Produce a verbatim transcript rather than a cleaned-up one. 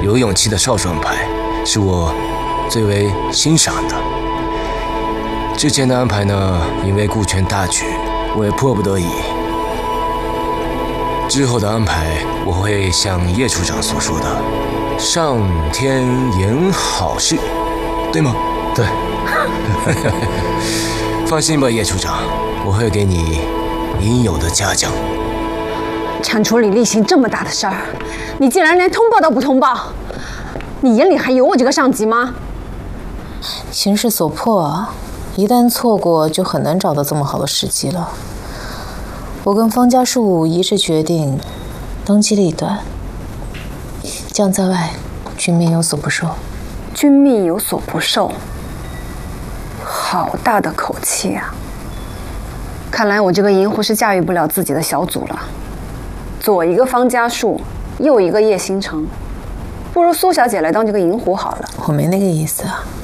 有勇气的少主安排，是我最为欣赏的。之前的安排呢，因为顾全大局，我也迫不得已。之后的安排，我会像叶处长所说的，上天言好事，对吗？ 对。 放心吧，叶处长，我会给你应有的嘉奖。 铲除李立行这么大的事儿，你竟然连通报都不通报，你眼里还有我这个上级吗？ 形势所迫，一旦错过，就很难找到这么好的时机了。我跟方家树一致决定，当机立断，将在外，君命有所不受。 君命有所不受，好大的口气啊！看来我这个银狐是驾驭不了自己的小组了。左一个方家树，右一个叶星辰，不如苏小姐来当这个银狐好了。 我没那个意思啊。